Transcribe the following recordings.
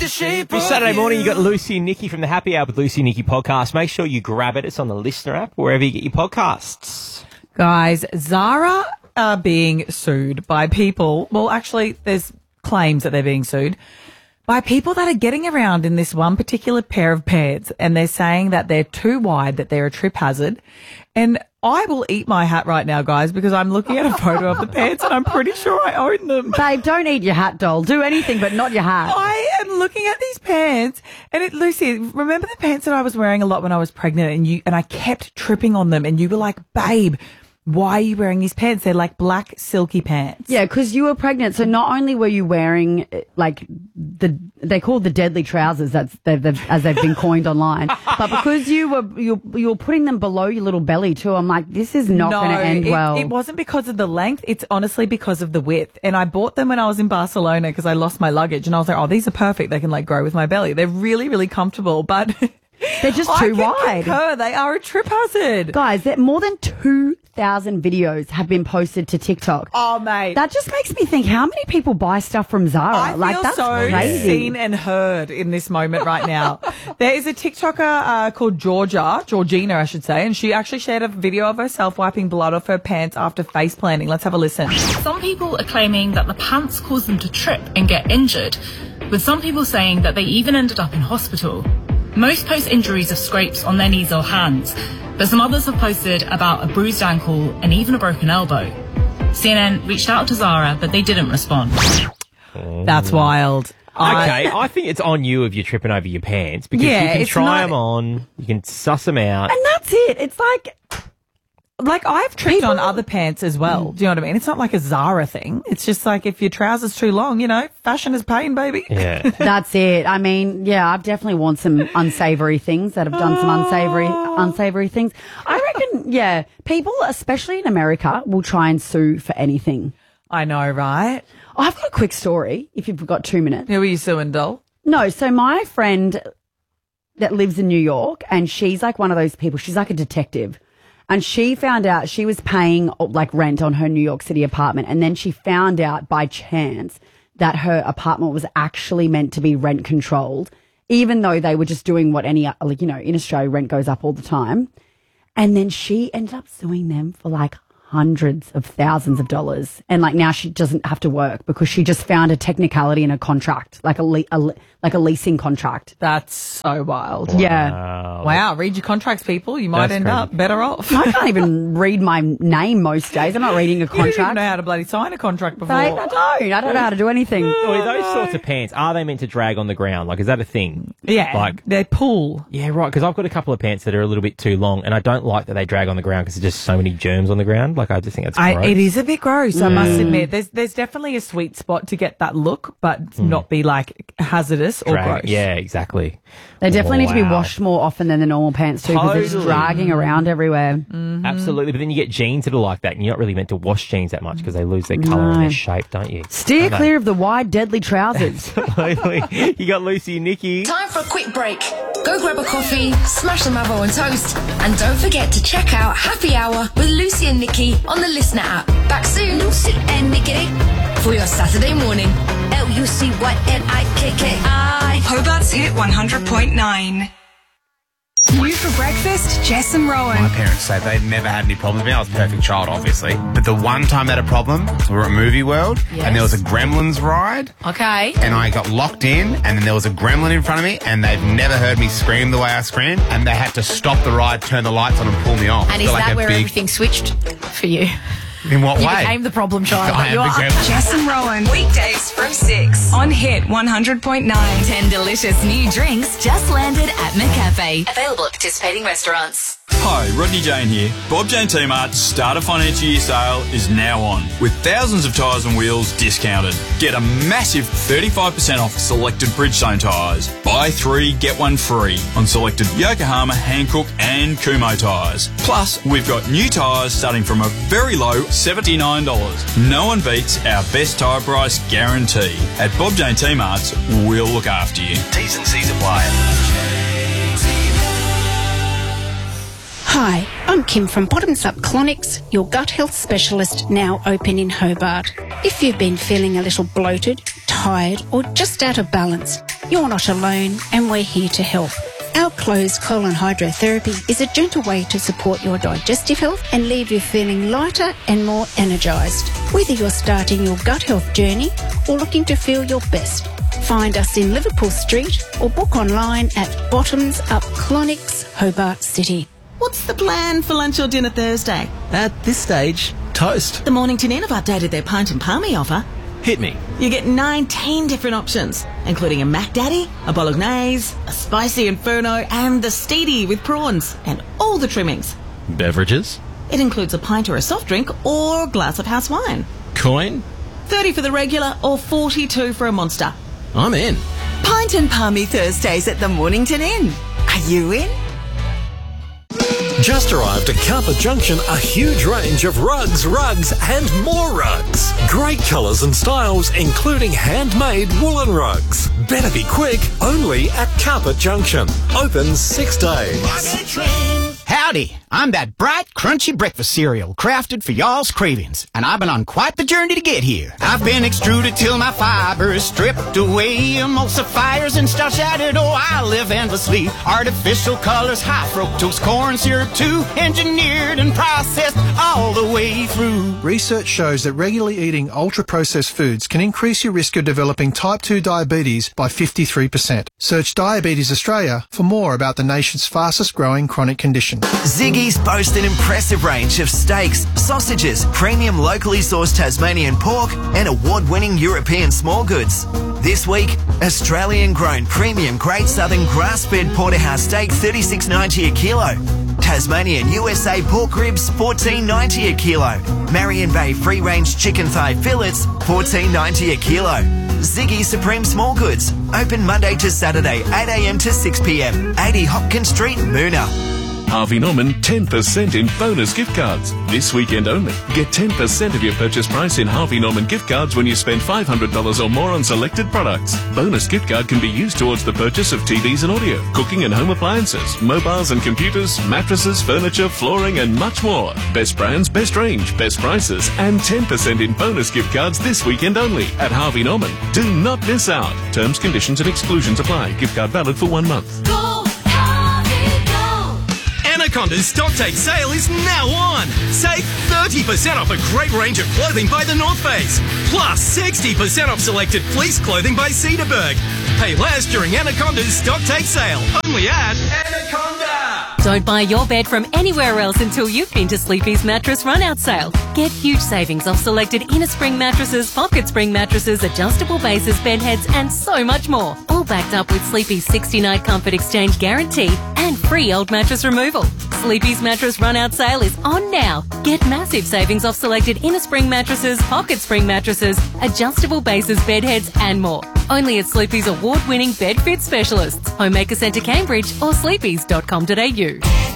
shape This of Saturday morning, you you. got Lucy and Nikki from the Happy Hour with Lucy and Nikki podcast. Make sure you grab it. It's on the Listener app, wherever you get your podcasts. Guys, Zara are being sued by people. Well, actually, there's claims that they're being sued by people that are getting around in this one particular pair of pants, and they're saying that they're too wide, that they're a trip hazard. And I will eat my hat right now, guys, because I'm looking at a photo of the pants and I'm pretty sure I own them. Babe, don't eat your hat, doll. Do anything but not your hat. I am looking at these pants, and Lucy, remember the pants that I was wearing a lot when I was pregnant, and I kept tripping on them, and you were like, babe, why are you wearing these pants? They're like black silky pants. Yeah, because you were pregnant, so not only were you wearing like they call the deadly trousers as they've been coined online, but because you were putting them below your little belly too. I'm like, this is not going to end well. It wasn't because of the length. It's honestly because of the width. And I bought them when I was in Barcelona because I lost my luggage, and I was like, oh, these are perfect. They can like grow with my belly. They're really, really comfortable, but they're just too wide. They are a trip hazard. Guys, more than 2,000 videos have been posted to TikTok. Oh, mate. That just makes me think, how many people buy stuff from Zara? I feel that's so crazy. seen and heard in this moment right now. There is a TikToker called Georgina, I should say, and she actually shared a video of herself wiping blood off her pants after face planting. Let's have a listen. Some people are claiming that the pants caused them to trip and get injured, with some people saying that they even ended up in hospital. Most post injuries of scrapes on their knees or hands, but some others have posted about a bruised ankle and even a broken elbow. CNN reached out to Zara, but they didn't respond. That's wild. Okay, I think it's on you if you're tripping over your pants, because you can try them on, you can suss them out. And that's it. It's like I've tripped on other pants as well. Do you know what I mean? It's not like a Zara thing. It's just like if your trousers too long, fashion is pain, baby. Yeah. That's it. I mean, yeah, I've definitely worn some unsavory things that have done some unsavory things. I reckon, yeah, people, especially in America, will try and sue for anything. I know, right? I've got a quick story, if you've got 2 minutes. Who are you suing, doll? No, so my friend that lives in New York, and she's like one of those people, she's like a detective. And she found out she was paying like rent on her New York City apartment. And then she found out by chance that her apartment was actually meant to be rent controlled, even though they were just doing what any, in Australia, rent goes up all the time. And then she ended up suing them for like hundreds of thousands of dollars. And like now she doesn't have to work because she just found a technicality in a contract, like a leasing contract. That's so wild. Yeah. Wow. Read your contracts, people. You might end up better off. I can't even read my name most days. I'm not reading a contract. You didn't even know how to bloody sign a contract before. I don't know how to do anything. Oh, those sorts of pants, are they meant to drag on the ground? Like, is that a thing? Yeah. Like, they pull. Yeah, right. Because I've got a couple of pants that are a little bit too long, and I don't like that they drag on the ground because there's just so many germs on the ground. Like, I just think that's gross. It is a bit gross, I must admit. There's definitely a sweet spot to get that look, but not be like hazardous or gross. Yeah, exactly. They definitely need to be washed more often than the normal pants too, because they're just dragging around everywhere. Mm-hmm. Absolutely. But then you get jeans that are like that, and you're not really meant to wash jeans that much because they lose their colour and their shape, don't you? Steer clear of the wide, deadly trousers. Absolutely. You got Lucy and Nikki. Time for a quick break. Go grab a coffee, smash some Mavo and toast, and don't forget to check out Happy Hour with Lucy and Nikki on the Listener app. Back soon, Lucy and Nikki, for your Saturday morning. LUCYNIKKI. Hobart's Hit 100.9. New for breakfast, Jess and Rowan. My parents say they've never had any problems with me. I was a perfect child, obviously. But the one time they had a problem, we were at Movie World, and there was a Gremlins ride. Okay. And I got locked in, and then there was a gremlin in front of me, and they've never heard me scream the way I screamed, and they had to stop the ride, turn the lights on, and pull me off. And is that where everything switched for you? In what You way? became the problem child. I am the gremlin. Jess and Rowan, weekdays from 6 on Hit 100.9. 10 delicious new drinks just landed at McCafe. Available at participating restaurants. Hi, Rodney Jane here. Bob Jane T-Mart's Starter Financial Year sale is now on, with thousands of tyres and wheels discounted. Get a massive 35% off selected Bridgestone tyres. Buy 3, get 1 free on selected Yokohama, Hankook and Kumho tyres. Plus, we've got new tyres starting from a very low $79. No one beats our best tyre price guarantee. At Bob Jane T-Mart's, we'll look after you. T's and C's apply. Hi, I'm Kim from Bottoms Up Clonics, your gut health specialist, now open in Hobart. If you've been feeling a little bloated, tired, or just out of balance, you're not alone, and we're here to help. Our closed colon hydrotherapy is a gentle way to support your digestive health and leave you feeling lighter and more energised. Whether you're starting your gut health journey or looking to feel your best, find us in Liverpool Street or book online at Bottoms Up Clonics, Hobart City. What's the plan for lunch or dinner Thursday? At this stage, toast. The Mornington Inn have updated their pint and palmy offer. Hit me. You get 19 different options, including a Mac Daddy, a Bolognese, a spicy Inferno, and the Steedy with prawns, and all the trimmings. Beverages? It includes a pint or a soft drink or a glass of house wine. Coin? 30 for the regular or 42 for a monster. I'm in. Pint and palmy Thursdays at the Mornington Inn. Are you in? Just arrived at Carpet Junction, a huge range of rugs, and more rugs. Great colours and styles, including handmade woolen rugs. Better be quick, only at Carpet Junction. Open 6 days. Howdy, I'm that bright, crunchy breakfast cereal crafted for y'all's cravings, and I've been on quite the journey to get here. I've been extruded till my fiber is stripped away, emulsifiers and starch added, oh, I live endlessly. Artificial colors, high fructose corn syrup too, engineered and processed all the way through. Research shows that regularly eating ultra-processed foods can increase your risk of developing type 2 diabetes by 53%. Search Diabetes Australia for more about the nation's fastest growing chronic condition. Ziggy's boast an impressive range of steaks, sausages, premium locally sourced Tasmanian pork, and award-winning European small goods. This week, Australian-grown premium Great Southern grass-fed porterhouse steak $36.90 a kilo. Tasmanian USA pork ribs $14.90 a kilo. Marion Bay free-range chicken thigh fillets $14.90 a kilo. Ziggy Supreme Small Goods, open Monday to Saturday 8 a.m. to 6 p.m. 80 Hopkins Street, Moona. Harvey Norman 10% in bonus gift cards. This weekend only. Get 10% of your purchase price in Harvey Norman gift cards when you spend $500 or more on selected products. Bonus gift card can be used towards the purchase of TVs and audio, cooking and home appliances, mobiles and computers, mattresses, furniture, flooring and much more. Best brands, best range, best prices and 10% in bonus gift cards this weekend only at Harvey Norman. Do not miss out. Terms, conditions and exclusions apply. Gift card valid for 1 month. Anaconda's stock take sale is now on. Save 30% off a great range of clothing by The North Face. Plus 60% off selected fleece clothing by Cedarburg. Pay less during Anaconda's stock take sale. Only at Anaconda. Don't buy your bed from anywhere else until you've been to Sleepy's Mattress Run-Out Sale. Get huge savings off selected inner spring mattresses, pocket spring mattresses, adjustable bases, bed heads and so much more. All backed up with Sleepy's 60-night comfort exchange guarantee and free old mattress removal. Sleepy's Mattress Run-Out Sale is on now. Get massive savings off selected inner spring mattresses, pocket spring mattresses, adjustable bases, bed heads and more. Only at Sleepy's award-winning bed fit specialists, Homemaker Centre Cambridge or sleepys.com.au.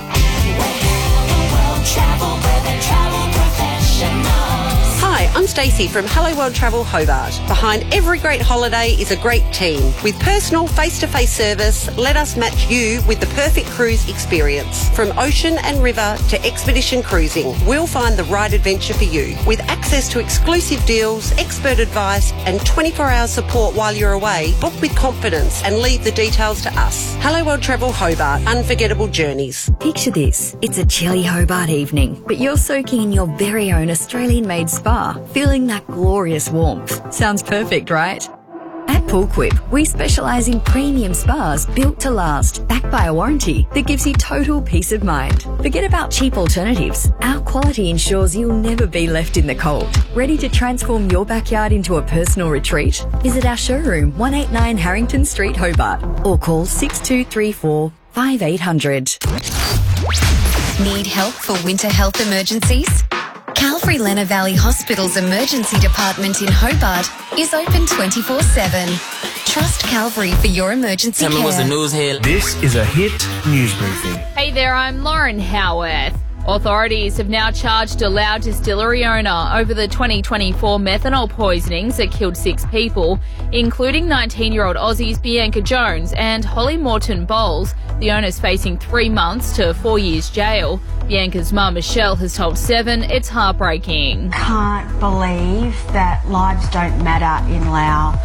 Hi, I'm Stacey from Hello World Travel Hobart. Behind every great holiday is a great team. With personal face-to-face service, let us match you with the perfect cruise experience. From ocean and river to expedition cruising, we'll find the right adventure for you. With access to exclusive deals, expert advice and 24-hour support while you're away, book with confidence and leave the details to us. Hello World Travel Hobart. Unforgettable journeys. Picture this. It's a chilly Hobart evening, but you're soaking in your very own Australian-made spa, feeling that glorious warmth. Sounds perfect, right? At Pool Quip, we specialise in premium spas built to last, backed by a warranty that gives you total peace of mind. Forget about cheap alternatives. Our quality ensures you'll never be left in the cold. Ready to transform your backyard into a personal retreat? Visit our showroom, 189 Harrington Street, Hobart, or call 6234 5800. Need help for winter health emergencies? Calvary Lenna Valley Hospital's emergency department in Hobart is open 24/7. Trust Calvary for your emergency care. Tell me what's the news here. This is a Hit News Briefing. Hey there, I'm Lauren Howarth. Authorities have now charged a Loud distillery owner over the 2024 methanol poisonings that killed 6 people, including 19-year-old Aussies Bianca Jones and Holly Morton Bowles. The owner's facing 3 months to 4 years jail. Bianca's mum, Michelle, has told Seven it's heartbreaking. Can't believe that lives don't matter in Laos,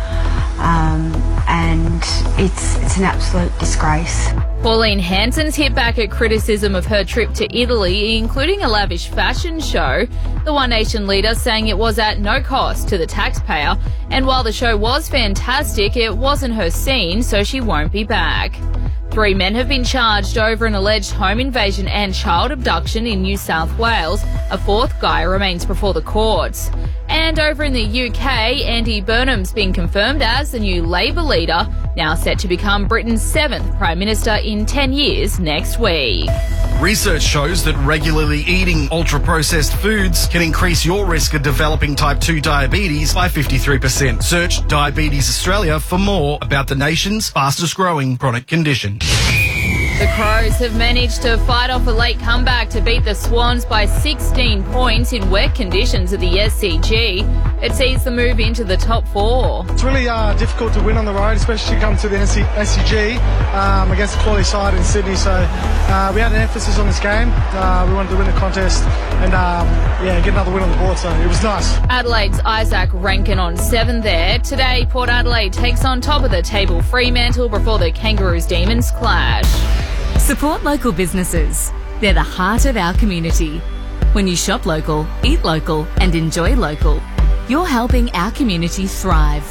and it's an absolute disgrace. Pauline Hanson's hit back at criticism of her trip to Italy, including a lavish fashion show. The One Nation leader saying it was at no cost to the taxpayer, and while the show was fantastic, it wasn't her scene, so she won't be back. 3 men have been charged over an alleged home invasion and child abduction in New South Wales. A 4th guy remains before the courts. And over in the UK, Andy Burnham's been confirmed as the new Labour leader, now set to become Britain's 7th Prime Minister in 10 years next week. Research shows that regularly eating ultra-processed foods can increase your risk of developing type 2 diabetes by 53%. Search Diabetes Australia for more about the nation's fastest growing chronic condition. The Crows have managed to fight off a late comeback to beat the Swans by 16 points in wet conditions at the SCG. It sees the move into the top 4. It's really difficult to win on the road, especially come to the SCG against a quality side in Sydney. So we had an emphasis on this game. We wanted to win the contest and get another win on the board. So it was nice. Adelaide's Isaac Rankin on 7 there. Today, Port Adelaide takes on top of the table Fremantle before the Kangaroos Demons clash. Support local businesses. They're the heart of our community. When you shop local, eat local and enjoy local, you're helping our community thrive.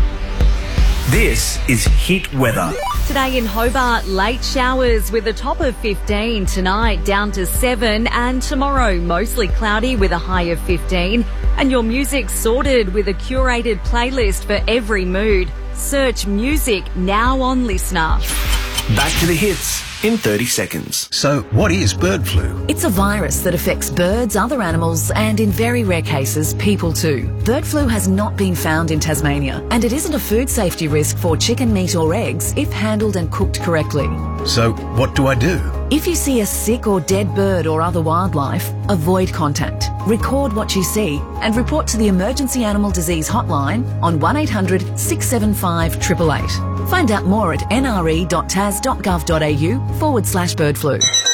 This is Hit Weather. Today in Hobart, late showers with a top of 15. Tonight down to 7, and tomorrow mostly cloudy with a high of 15. And your music sorted with a curated playlist for every mood. Search music now on Listener. Back to the hits in 30 seconds. So, what is bird flu? It's a virus that affects birds, other animals, and in very rare cases, people too. Bird flu has not been found in Tasmania, and it isn't a food safety risk for chicken, meat or eggs if handled and cooked correctly. So, what do I do? If you see a sick or dead bird or other wildlife, avoid contact. Record what you see and report to the Emergency Animal Disease Hotline on 1800 675 888. Find out more at nre.tas.gov.au/bird flu.